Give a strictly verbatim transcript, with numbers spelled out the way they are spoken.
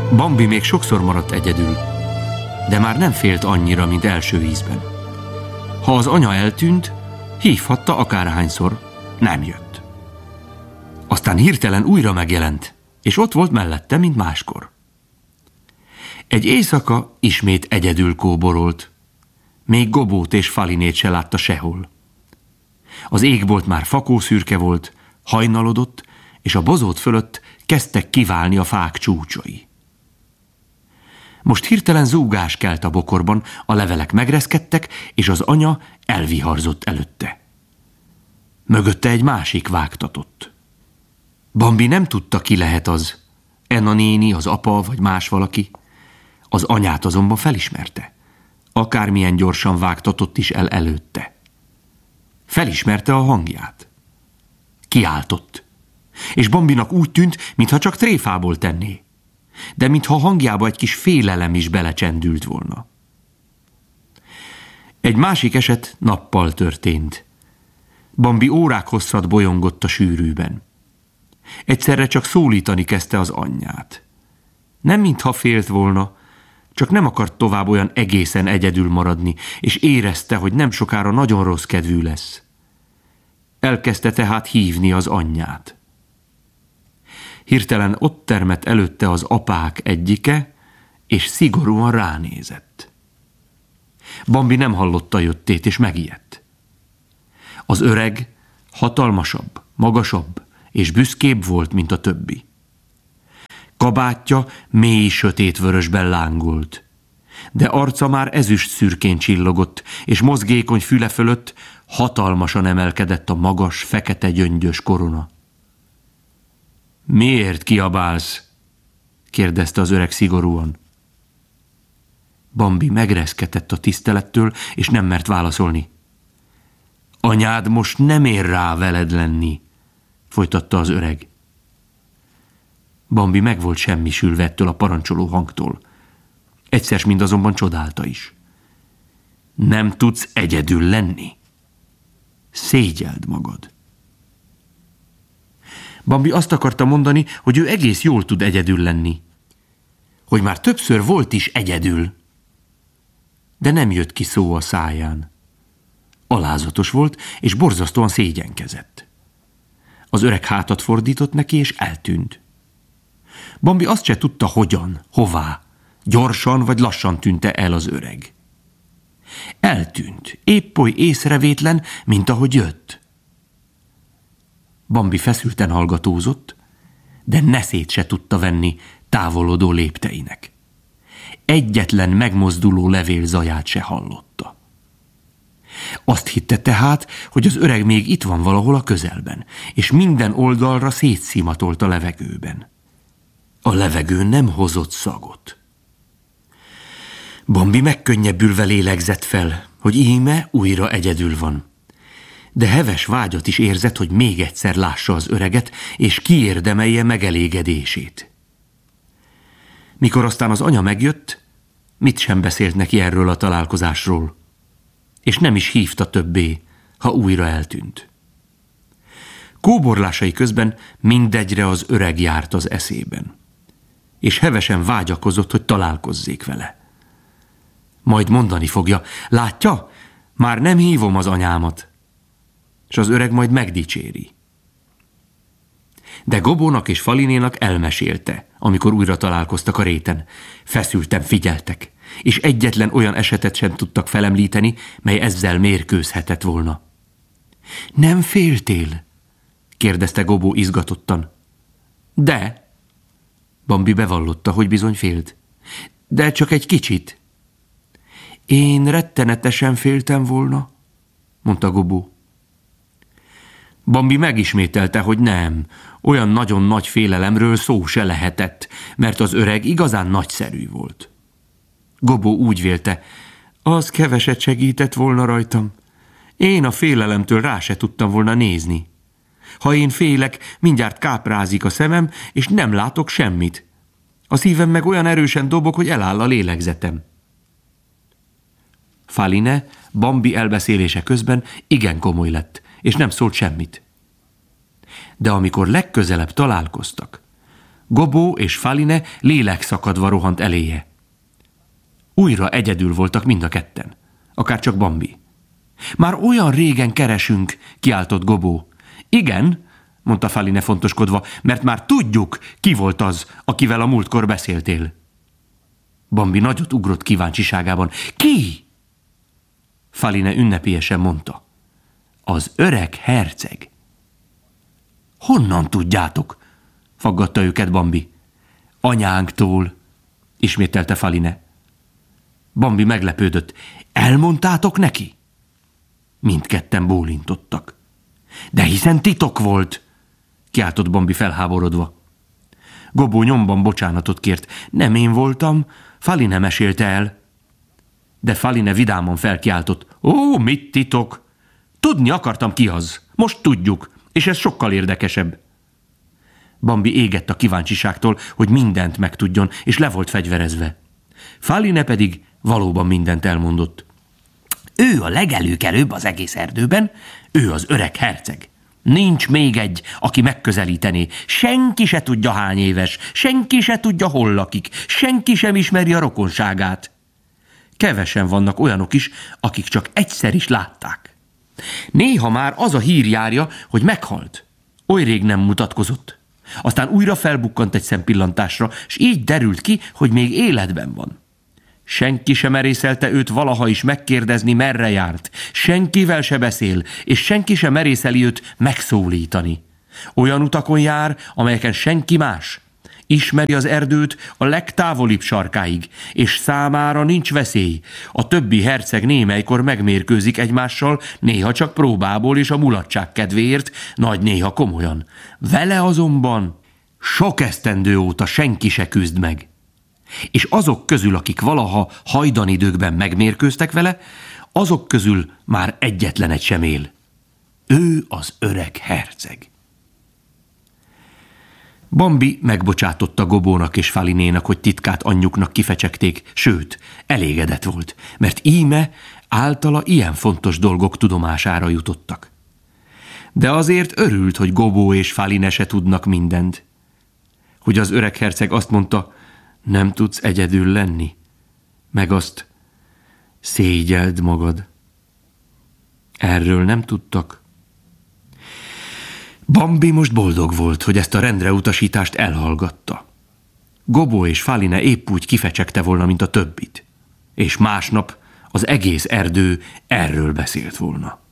Bambi még sokszor maradt egyedül, de már nem félt annyira, mint első ízben. Ha az anya eltűnt, hívhatta akárhányszor, nem jött. Aztán hirtelen újra megjelent, és ott volt mellette, mint máskor. Egy éjszaka ismét egyedül kóborolt. Még Gobót és Falinét se látta sehol. Az égbolt már fakószürke volt, hajnalodott, és a bozót fölött kezdtek kiválni a fák csúcsai. Most hirtelen zúgás kelt a bokorban, a levelek megreszkedtek, és az anya elviharzott előtte. Mögötte egy másik vágtatott. Bambi nem tudta, ki lehet az. Enna néni, az apa, vagy más valaki. Az anyát azonban felismerte. Akármilyen gyorsan vágtatott is el előtte. Felismerte a hangját. Kiáltott. És Bambinak úgy tűnt, mintha csak tréfából tenné. De mintha hangjába egy kis félelem is belecsendült volna. Egy másik eset nappal történt. Bambi órák hosszat bolyongott a sűrűben. Egyszerre csak szólítani kezdte az anyját. Nem mintha félt volna, csak nem akart tovább olyan egészen egyedül maradni, és érezte, hogy nem sokára nagyon rossz kedvű lesz. Elkezdte tehát hívni az anyját. Hirtelen ott termett előtte az apák egyike, és szigorúan ránézett. Bambi nem hallotta jöttét, és megijedt. Az öreg hatalmasabb, magasabb és büszkébb volt, mint a többi. Kabátja mély sötétvörösben lángolt, de arca már ezüst szürkén csillogott, és mozgékony füle fölött hatalmasan emelkedett a magas, fekete gyöngyös korona. Miért kiabálsz? kérdezte az öreg szigorúan. Bambi megreszketett a tisztelettől, és nem mert válaszolni. Anyád most nem ér rá veled lenni, folytatta az öreg. Bambi meg volt semmisülve ettől a parancsoló hangtól. Egyszer mind azonban csodálta is. Nem tudsz egyedül lenni? Szégyeld magad. Bambi azt akarta mondani, hogy ő egész jól tud egyedül lenni. Hogy már többször volt is egyedül. De nem jött ki szó a száján. Alázatos volt, és borzasztóan szégyenkezett. Az öreg hátat fordított neki, és eltűnt. Bambi azt se tudta, hogyan, hová, gyorsan vagy lassan tűnte el az öreg. Eltűnt, épp oly észrevétlen, mint ahogy jött. Bambi feszülten hallgatózott, de neszét se tudta venni távolodó lépteinek. Egyetlen megmozduló levél zaját se hallotta. Azt hitte tehát, hogy az öreg még itt van valahol a közelben, és minden oldalra szétszimatolt a levegőben. A levegő nem hozott szagot. Bambi megkönnyebbülve lélegzett fel, hogy íme újra egyedül van. De heves vágyat is érzett, hogy még egyszer lássa az öreget, és kiérdemelje megelégedését. Mikor aztán az anya megjött, mit sem beszélt neki erről a találkozásról, és nem is hívta többé, ha újra eltűnt. Kóborlásai közben mindegyre az öreg járt az eszében, és hevesen vágyakozott, hogy találkozzék vele. Majd mondani fogja, látja, már nem hívom az anyámat, és az öreg majd megdicséri. De Gobónak és Falinénak elmesélte, amikor újra találkoztak a réten. Feszülten figyeltek, és egyetlen olyan esetet sem tudtak felemlíteni, mely ezzel mérkőzhetett volna. Nem féltél? kérdezte Gobó izgatottan. De, Bambi bevallotta, hogy bizony félt. De csak egy kicsit. Én rettenetesen féltem volna, mondta Gobó. Bambi megismételte, hogy nem, olyan nagyon nagy félelemről szó se lehetett, mert az öreg igazán nagyszerű volt. Gobó úgy vélte, az keveset segített volna rajtam. Én a félelemtől rá se tudtam volna nézni. Ha én félek, mindjárt káprázik a szemem, és nem látok semmit. A szívem meg olyan erősen dobog, hogy eláll a lélegzetem. Faline Bambi elbeszélése közben igen komoly lett, és nem szólt semmit. De amikor legközelebb találkoztak, Gobó és Faline lélekszakadva rohant eléje. Újra egyedül voltak mind a ketten, akár csak Bambi. Már olyan régen keresünk, kiáltott Gobó. Igen, mondta Faline fontoskodva, mert már tudjuk, ki volt az, akivel a múltkor beszéltél. Bambi nagyot ugrott kíváncsiságában. Ki? Faline ünnepélyesen mondta. Az öreg herceg. Honnan tudjátok? Faggatta őket Bambi. Anyánktól, ismételte Faline. Bambi meglepődött. Elmondtátok neki? Mindketten bólintottak. De hiszen titok volt, kiáltott Bambi felháborodva. Gobó nyomban bocsánatot kért. Nem én voltam, Faline mesélte el. De Faline vidáman felkiáltott. Ó, mit titok? Tudni akartam, ki az. Most tudjuk, és ez sokkal érdekesebb. Bambi égett a kíváncsiságtól, hogy mindent megtudjon, és le volt fegyverezve. Faline pedig valóban mindent elmondott. Ő a legelőkelőbb az egész erdőben, ő az öreg herceg. Nincs még egy, aki megközelítené. Senki se tudja, hány éves, senki se tudja, hol lakik, senki sem ismeri a rokonságát. Kevesen vannak olyanok is, akik csak egyszer is látták. Néha már az a hír járja, hogy meghalt. Oly rég nem mutatkozott. Aztán újra felbukkant egy szempillantásra, s így derült ki, hogy még életben van. Senki sem merészelte őt valaha is megkérdezni, merre járt. Senkivel se beszél, és senki sem merészeli őt megszólítani. Olyan utakon jár, amelyeken senki más. Ismeri az erdőt a legtávolibb sarkáig, és számára nincs veszély. A többi herceg némelykor megmérkőzik egymással, néha csak próbából és a mulatság kedvéért, nagy néha komolyan. Vele azonban sok esztendő óta senki se küzd meg. És azok közül, akik valaha hajdan időkben megmérkőztek vele, azok közül már egyetlen egy sem él. Ő az öreg herceg. Bambi megbocsátotta Gobónak és Falinénak, hogy titkát anyjuknak kifecsegték, sőt, elégedett volt, mert íme általa ilyen fontos dolgok tudomására jutottak. De azért örült, hogy Gobó és Faline se tudnak mindent. Hogy az öreg herceg azt mondta, nem tudsz egyedül lenni, meg azt, szégyeld magad. Erről nem tudtak. Bambi most boldog volt, hogy ezt a rendreutasítást elhallgatta. Gobó és Faline épp úgy kifecsegte volna, mint a többit, és másnap az egész erdő erről beszélt volna.